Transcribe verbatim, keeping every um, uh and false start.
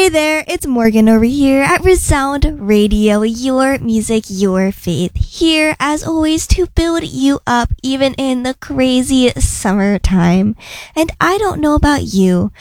Hey there, it's Morgan over here at Resound Radio, your music, your faith. Here, as always, to build you up even in the crazy summertime. And I don't know about you,